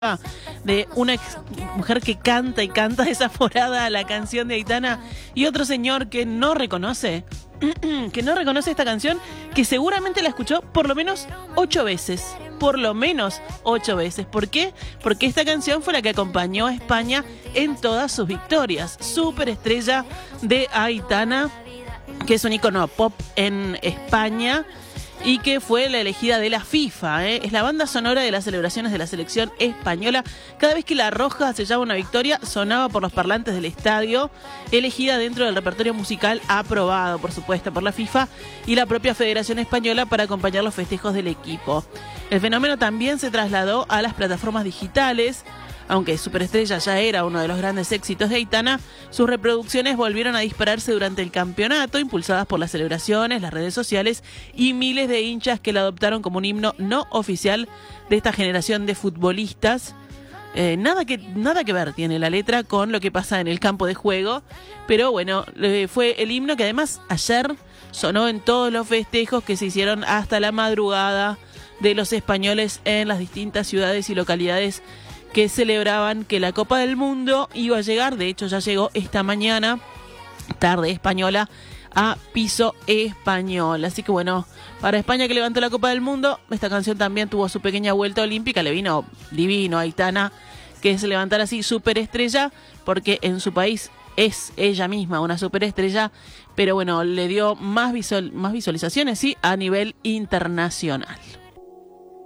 de una mujer que canta y canta desaforada la canción de Aitana y otro señor que no reconoce esta canción, que seguramente la escuchó por lo menos 8 veces. Por lo menos 8 veces. ¿Por qué? Porque esta canción fue la que acompañó a España en todas sus victorias. Superestrella de Aitana, que es un ícono pop en España y que fue la elegida de la FIFA, ¿eh? Es la banda sonora de las celebraciones de la selección española. Cada vez que la Roja sellaba una victoria, sonaba por los parlantes del estadio, elegida dentro del repertorio musical aprobado, por supuesto, por la FIFA y la propia Federación Española para acompañar los festejos del equipo. El fenómeno también se trasladó a las plataformas digitales. Aunque Superestrella ya era uno de los grandes éxitos de Aitana, sus reproducciones volvieron a dispararse durante el campeonato, impulsadas por las celebraciones, las redes sociales y miles de hinchas que la adoptaron como un himno no oficial de esta generación de futbolistas. Nada que ver tiene la letra con lo que pasa en el campo de juego, pero bueno, fue el himno que además ayer sonó en todos los festejos que se hicieron hasta la madrugada de los españoles en las distintas ciudades y localidades que celebraban que la Copa del Mundo iba a llegar. De hecho ya llegó esta mañana, tarde española, a piso español. Así que bueno, para España, que levantó la Copa del Mundo, esta canción también tuvo su pequeña vuelta olímpica. Le vino divino a Aitana que se levantara así superestrella, porque en su país es ella misma una superestrella, pero bueno, le dio más visualizaciones, sí, a nivel internacional.